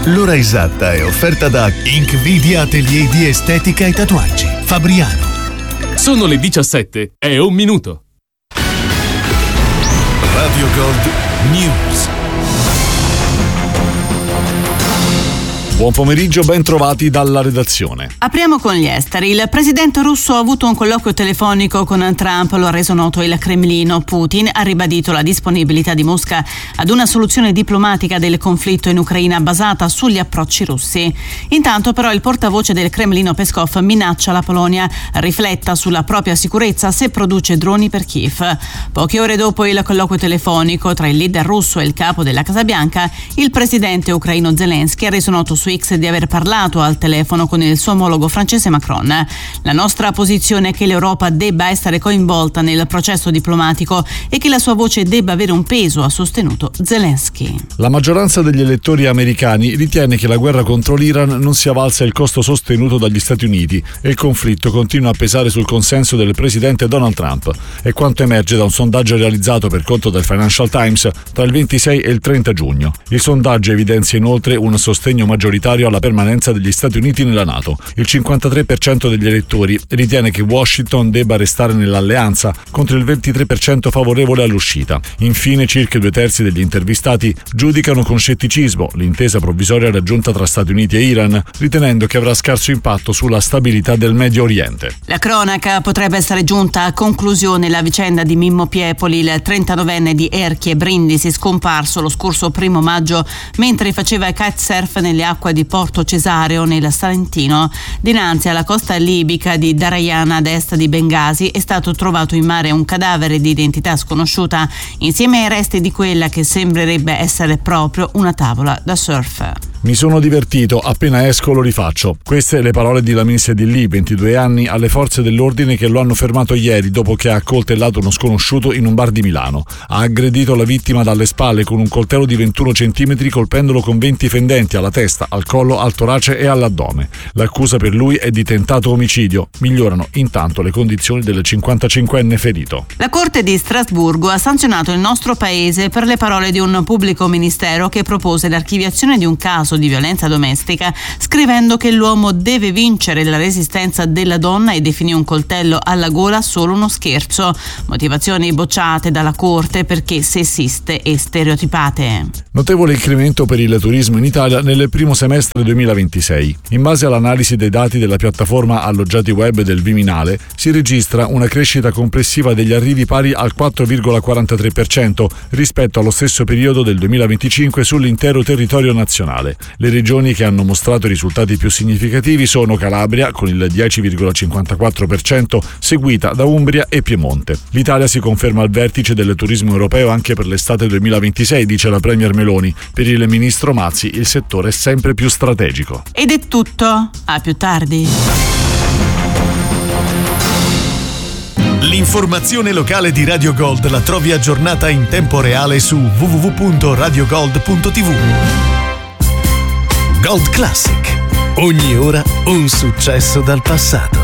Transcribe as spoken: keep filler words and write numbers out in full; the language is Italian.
L'ora esatta è offerta da Inkvidia Atelier di Estetica e Tatuaggi, Fabriano. Sono le diciassette e un minuto. Radio Gold News. Buon pomeriggio, ben trovati dalla redazione. Apriamo con gli esteri. Il presidente russo ha avuto un colloquio telefonico con Trump, lo ha reso noto il Cremlino. Putin ha ribadito la disponibilità di Mosca ad una soluzione diplomatica del conflitto in Ucraina basata sugli approcci russi. Intanto però il portavoce del Cremlino Peskov minaccia la Polonia rifletta sulla propria sicurezza se produce droni per Kiev. Poche ore dopo il colloquio telefonico tra il leader russo e il capo della Casa Bianca, il presidente ucraino Zelensky ha reso noto su X di aver parlato al telefono con il suo omologo francese Macron. La nostra posizione è che l'Europa debba essere coinvolta nel processo diplomatico e che la sua voce debba avere un peso, ha sostenuto Zelensky. La maggioranza degli elettori americani ritiene che la guerra contro l'Iran non sia valsa il costo sostenuto dagli Stati Uniti e il conflitto continua a pesare sul consenso del presidente Donald Trump. È quanto emerge da un sondaggio realizzato per conto del Financial Times tra il ventisei e il trenta giugno. Il sondaggio evidenzia inoltre un sostegno maggioritario alla permanenza degli Stati Uniti nella NATO. Il cinquantatré per cento degli elettori ritiene che Washington debba restare nell'alleanza, contro il ventitré per cento favorevole all'uscita. Infine, circa due terzi degli intervistati giudicano con scetticismo l'intesa provvisoria raggiunta tra Stati Uniti e Iran, ritenendo che avrà scarso impatto sulla stabilità del Medio Oriente. La cronaca: potrebbe essere giunta a conclusione la vicenda di Mimmo Piepoli, il trentanovenne di Erchie, Brindisi, scomparso lo scorso primo maggio mentre faceva kitesurf nelle acque di Porto Cesareo nel Salentino. Dinanzi alla costa libica di Darayana ad est di Bengasi è stato trovato in mare un cadavere di identità sconosciuta insieme ai resti di quella che sembrerebbe essere proprio una tavola da surf. Mi sono divertito, appena esco lo rifaccio. Queste le parole di Lamin Sedilli, ventidue anni, alle forze dell'ordine che lo hanno fermato ieri dopo che ha accoltellato uno sconosciuto in un bar di Milano. Ha aggredito la vittima dalle spalle con un coltello di ventuno centimetri, colpendolo con venti fendenti alla testa, al collo, al torace e all'addome. L'accusa per lui è di tentato omicidio. Migliorano intanto le condizioni del cinquantacinquenne ferito. La Corte di Strasburgo ha sanzionato il nostro paese per le parole di un pubblico ministero che propose l'archiviazione di un caso di violenza domestica, scrivendo che l'uomo deve vincere la resistenza della donna e definì un coltello alla gola solo uno scherzo. Motivazioni bocciate dalla Corte perché sessiste e stereotipate. Notevole incremento per il turismo in Italia nel primo semestre duemilaventisei. In base all'analisi dei dati della piattaforma alloggiati web del Viminale, si registra una crescita complessiva degli arrivi pari al quattro virgola quarantatré per cento rispetto allo stesso periodo del duemilaventicinque sull'intero territorio nazionale. Le regioni che hanno mostrato i risultati più significativi sono Calabria con il dieci virgola cinquantaquattro per cento, seguita da Umbria e Piemonte. L'Italia si conferma al vertice del turismo europeo anche per l'estate duemilaventisei, dice la Premier Meloni. Per il ministro Mazzi il settore è sempre più strategico. Ed è tutto, a più tardi. L'informazione locale di Radio Gold la trovi aggiornata in tempo reale su w w w punto radio gold punto t v. Gold Classic. Ogni ora un successo dal passato.